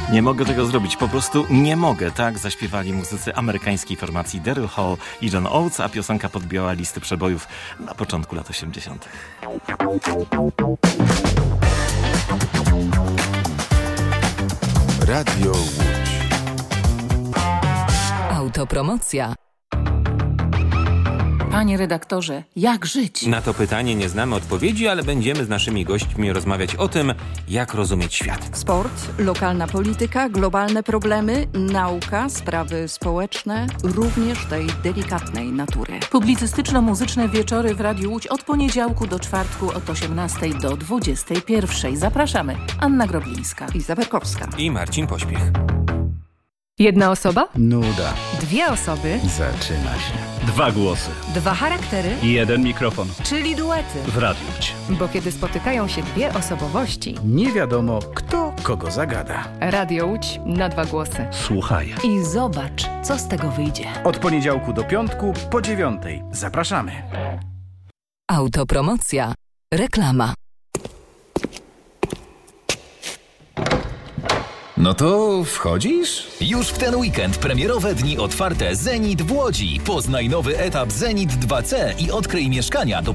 Nie mogę tego zrobić, po prostu nie mogę, tak zaśpiewali muzycy amerykańskiej formacji Daryl Hall i John Oates, a piosenka podbiła listy przebojów na początku lat 80. Radio Łódź. Autopromocja. Panie redaktorze, jak żyć? Na to pytanie nie znamy odpowiedzi, ale będziemy z naszymi gośćmi rozmawiać o tym, jak rozumieć świat. Sport, lokalna polityka, globalne problemy, nauka, sprawy społeczne, również tej delikatnej natury. Publicystyczno-muzyczne wieczory w Radiu Łódź od poniedziałku do czwartku od 18 do 21. Zapraszamy. Anna Groblińska. Iza Berkowska. I Marcin Pośpiech. Jedna osoba? Nuda. Dwie osoby? Zaczyna się. 2 głosy. 2 charaktery? I 1 mikrofon. Czyli duety. W Radiu Łódź. Bo kiedy spotykają się dwie osobowości, Nie wiadomo, kto kogo zagada. Radio Łódź na 2 głosy. Słuchaj. I zobacz, co z tego wyjdzie. Od poniedziałku do piątku po 9. Zapraszamy. Autopromocja. Reklama. No to wchodzisz? Już w ten weekend premierowe dni otwarte Zenit w Łodzi. Poznaj nowy etap Zenit 2C i odkryj mieszkania do